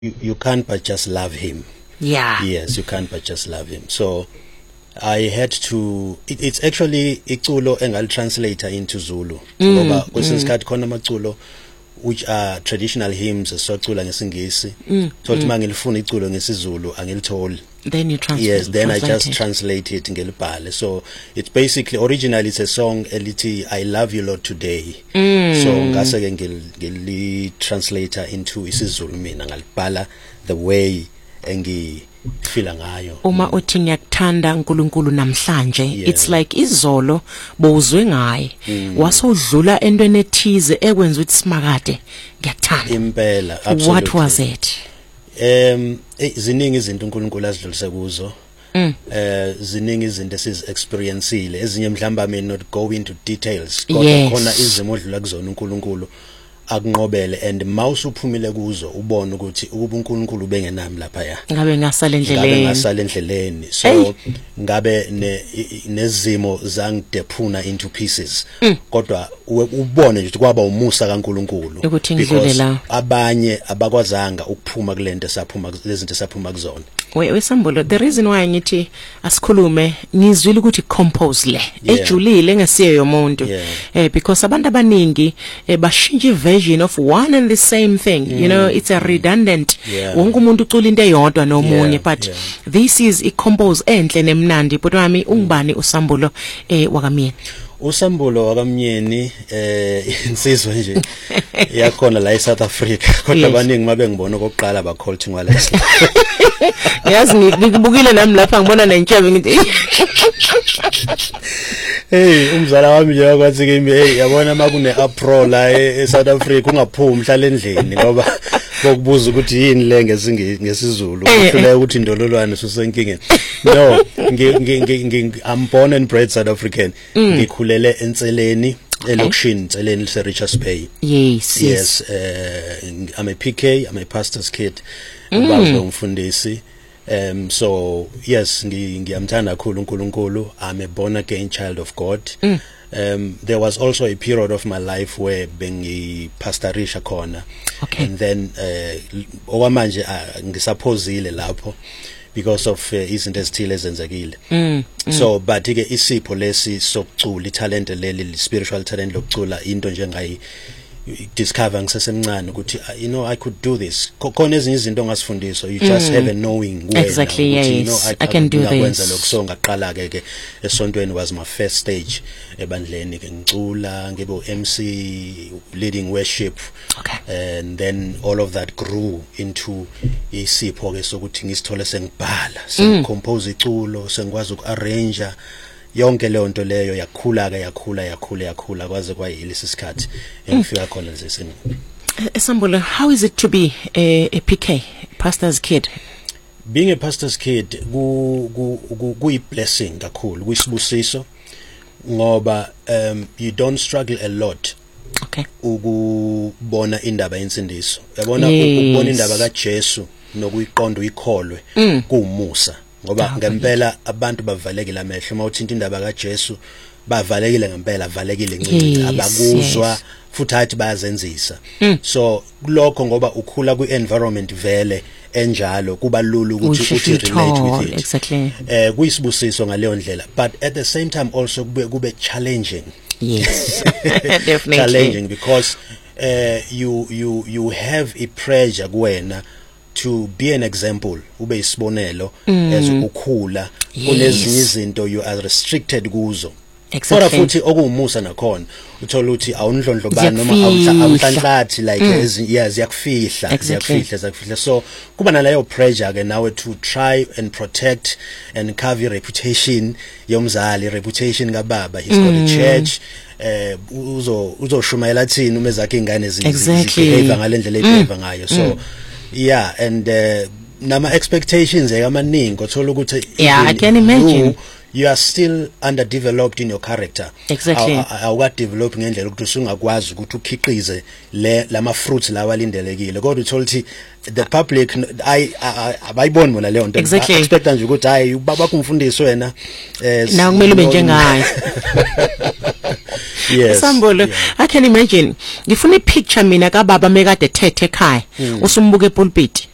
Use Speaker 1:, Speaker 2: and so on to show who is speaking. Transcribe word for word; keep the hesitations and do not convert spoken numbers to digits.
Speaker 1: you, you can't but just love him.
Speaker 2: Yeah.
Speaker 1: Yes, you can't but just love him. So I had to, it, it's actually iculo engal translator into Zulu. Ngoba kwesinye isikhathi khona amaculo which are traditional hymns esocula ngesingisi. Thothi mangilifuna iculo ngesizulu angilitholi.
Speaker 2: Then you translate.
Speaker 1: Yes, then
Speaker 2: translate
Speaker 1: I just
Speaker 2: it.
Speaker 1: translate it ngelibhale. So it's basically, originally it's a song elithi I love you Lord today.
Speaker 2: Mm.
Speaker 1: So ngase ke ngil ngili translator into isiZulu mina ngalibhala the way engi fila ngayo.
Speaker 2: Uma uthi ngiyakuthanda uNkulunkulu namhlanje,
Speaker 1: Yeah.
Speaker 2: it's like izolo bowuzwe ngaye wasodlula entweni ethize ekwenza ukuthi simakade ngiyakuthanda.
Speaker 1: Impela, absolutely.
Speaker 2: What was it?
Speaker 1: Um eh, ziningi izinto uNkulunkulu azidlulise kuzo.
Speaker 2: Mm.
Speaker 1: Eh ziningi izinto esiz experienceile ezinye mhlamba mina not go into details kodwa
Speaker 2: Yes.
Speaker 1: khona izimo odlula kuzona uNkulunkulu akunqobele and mouse uphumile kuzo ubone ukuthi ukuba uNkulunkulu bengenami lapha ya
Speaker 2: Ngabe ngasala
Speaker 1: ngabe
Speaker 2: endleleni.
Speaker 1: ngasala endleleni so
Speaker 2: Hey.
Speaker 1: ngabe ne nezimo zangidephuna into pieces kodwa uwe- ubone nje ukuthi kwaba umusa kaNkulunkulu
Speaker 2: Ukuthi ngidlule
Speaker 1: because
Speaker 2: la.
Speaker 1: abanye abakwazanga ukuphuma kulento saphuma lezinto saphuma kuzona.
Speaker 2: We wesambulo, the reason why ngithi asikhulume ngizwile ukuthi compose le
Speaker 1: Yeah.
Speaker 2: ejulile ngesiyo yomuntu
Speaker 1: Yeah.
Speaker 2: eh because abantu abaningi eh, bashintsha version of one and the same thing. You know, it's a redundant.
Speaker 1: Yeah.
Speaker 2: Wonke umuntu ucula into eyodwa nomunye,
Speaker 1: Yeah,
Speaker 2: but
Speaker 1: yeah.
Speaker 2: this is a compose enhle nemnandi. But wami ungubani usambulo eh wakamyeni?
Speaker 1: Usambulo wakamnyeni eh insizwe nje yakhona la eSouth Africa kodwa
Speaker 2: Yes.
Speaker 1: abaningi mabe ngibona okokuqala ba Colt Ngwalesa.
Speaker 2: Yazi ngikubukile nami lapha ngibona nentshebe ngithi
Speaker 1: Hey umzala wami nje wakwathi kimi hey yabona makune upro la eSouth Africa ungaphumi hlala endlini ngoba bokubuza ukuthi yini le ngesizulu uhluleka ukuthi indololwane susenkingeni. No, ngi ngi ngi I'm born and bred South African. Ngikhulele enseleni elokishini enseleni lise Richards Bay.
Speaker 2: yes, yes.
Speaker 1: Yes, uh, I'm a P K, I'm a pastor's kid. Ubaba umfundisi. Um so yes ngi ngiyamthanda kakhulu uNkulunkulu. I'm a born again child of God. Mm. Um there was also a period of my life where bengi pastorisha khona.
Speaker 2: Okay.
Speaker 1: And then uh okwamanje uh, ngisaphozile lapho because of uh, izinto ezithile ezenzekile.
Speaker 2: Mm,
Speaker 1: So but ke isipho lesi sokucula italent leli spiritual talent lokucula into njengayi discover ngisesemncane ukuthi you know I could do this. Khona ezinye izinto ongasifundiswa you just have a knowing wena
Speaker 2: Exactly,
Speaker 1: ukuthi,
Speaker 2: yes.
Speaker 1: you know, I,
Speaker 2: I can do
Speaker 1: ngakwenza
Speaker 2: this.
Speaker 1: lokho so ngaqala ke ke esontweni was my first stage ebandleni ke ngicula ngibe u M C leading worship.
Speaker 2: Okay.
Speaker 1: And then all of that grew into isipho ke sokuthi ngisithole sengibhala sengicompose iculo sengikwazi ukuarrange yonke leyo nto leyo yakhula ke yakhula yakhula yakhula kwaze kwayile isikhathi engifika khona nje sini.
Speaker 2: Sambulo, how is it to be a, a P K, pastor's kid?
Speaker 1: Being a pastor's kid ku ku kuyi blessing kakhulu kuyisibusiso ngoba um you don't struggle a lot.
Speaker 2: Okay.
Speaker 1: Ukubona indaba yensindiso yabona
Speaker 2: Yes.
Speaker 1: ukubona indaba kaJesu nokuyiqonda uyikholwe kuumusa ngoba ngempela abantu bavalekile amehlo mawuthinta indaba kaJesu bavalekile ngempela avalekile ncinci
Speaker 2: Yes,
Speaker 1: abakuzwa
Speaker 2: yes.
Speaker 1: futhi athi bayazenzisa. So kulokho ngoba ukhula kwi-environment vele enjalo kuba lulu ukuthi
Speaker 2: Usheshe
Speaker 1: uthi relate
Speaker 2: uthole,
Speaker 1: with it.
Speaker 2: exactly.
Speaker 1: Eh kuyisibusiso ngaleyo ndlela but at the same time also kube kube challenging.
Speaker 2: Yes. Definitely.
Speaker 1: Challenging because uh, you you you have a pressure kuwena to be an example ube isibonelo as ukukhula kunezinye izinto you are restricted kuzo. Kodwa
Speaker 2: Exactly.
Speaker 1: futhi okuwumusa nakhona uthola ukuthi awunidlondlobani noma
Speaker 2: Ziyakufihla.
Speaker 1: awuhlanhlathi like ezi yes yakufihla
Speaker 2: Exactly.
Speaker 1: yakufihla zakufihla so kuba naleyo pressure ke nawe to try and protect and cover reputation yomzali reputation kababa he's got a church eh uzo uzoshumayela thini uma ezakhe ingane
Speaker 2: Exactly.
Speaker 1: zibehave ngalendlela ebehave ngayo so yeah and uh, nama expectations ekamaningi uthola ukuthi
Speaker 2: Yeah, I
Speaker 1: even
Speaker 2: can imagine.
Speaker 1: you, you are still underdeveloped in your character.
Speaker 2: Exactly.
Speaker 1: Awuka develop ngendlela ukuthi usungakwazi ukuthi ukhiqize le lama fruits lawa lindelekile. Kodwa uthola ukuthi the public I abayiboni bona leyo nto.
Speaker 2: Exactly.
Speaker 1: Expect nje ukuthi hayi baba kumfundisi wena eh
Speaker 2: Na kumele ube njengaye.
Speaker 1: Yes.
Speaker 2: Sambulo,
Speaker 1: Yeah.
Speaker 2: I can imagine. Ngifuna ipicture mina kababa mekade thethe ekhaya. Usumbuka epulpit.